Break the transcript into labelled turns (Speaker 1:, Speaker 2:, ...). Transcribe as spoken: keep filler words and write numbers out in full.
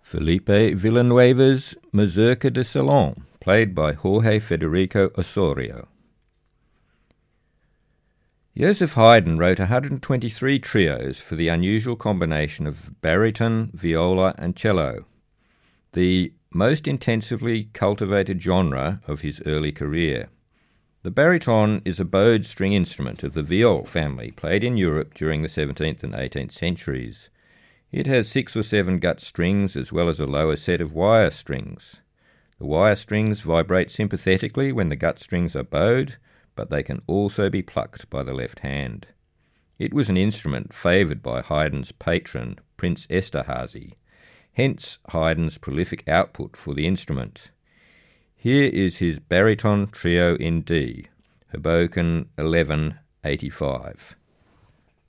Speaker 1: Felipe Villanueva's Mazurka de Salon, played by Jorge Federico Osorio. Joseph Haydn wrote one hundred twenty-three trios for the unusual combination of baritone, viola and cello, the most intensively cultivated genre of his early career. The baritone is a bowed string instrument of the viol family, played in Europe during the seventeenth and eighteenth centuries. It has six or seven gut strings as well as a lower set of wire strings. The wire strings vibrate sympathetically when the gut strings are bowed, but they can also be plucked by the left hand. It was an instrument favoured by Haydn's patron, Prince Esterhazy, hence Haydn's prolific output for the instrument. Here is his baritone trio in D, Hoboken eleven eighty-five.